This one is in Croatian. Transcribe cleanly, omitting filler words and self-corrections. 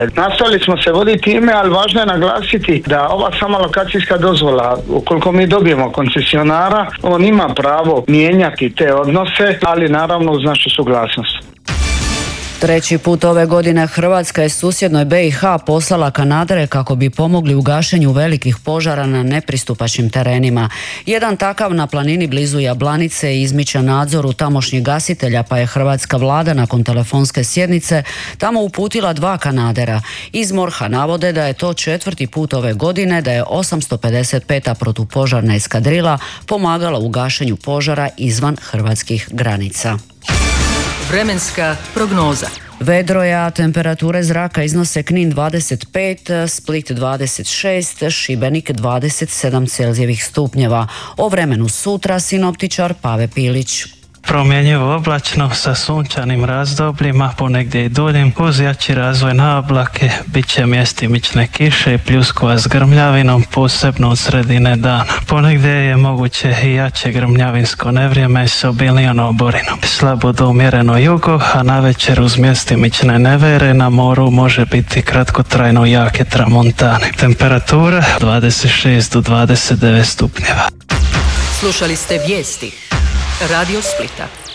Nastavili smo se voditi time, ali važno je naglasiti da ova sama lokacijska dozvola, ukoliko mi dobijemo koncesionara, on ima pravo mijenjati te odnose, ali naravno uz našu suglasnost. Treći put ove godine Hrvatska je susjednoj BiH poslala kanadere kako bi pomogli u gašenju velikih požara na nepristupačnim terenima. Jedan takav na planini blizu Jablanice izmiče nadzoru tamošnjih gasitelja, pa je hrvatska vlada nakon telefonske sjednice tamo uputila 2 kanadera. Iz MORH-a navode da je to 4. put ove godine da je 855. protupožarna eskadrila pomagala u gašenju požara izvan hrvatskih granica. Vremenska prognoza. Vedro je, a temperature zraka iznose Knin 25, Split 26, Šibenik 27 Celzijevih stupnjeva. O vremenu sutra sinoptičar Pave Pilić. Promjenjivo oblačno sa sunčanim razdobljima, ponegdje i duljim, uz jači razvoj na oblake, bit će mjestimične kiše i pljuskova s grmljavinom, posebno od sredine dana. Ponegdje je moguće i jače grmljavinsko nevrijeme s obilnijom oborinom. Slabo do umjereno jugo, a navečer uz mjestimične nevere na moru može biti kratkotrajno jake tramontane. Temperatura 26 do 29 stupnjeva. Slušali ste vijesti Radio Splita.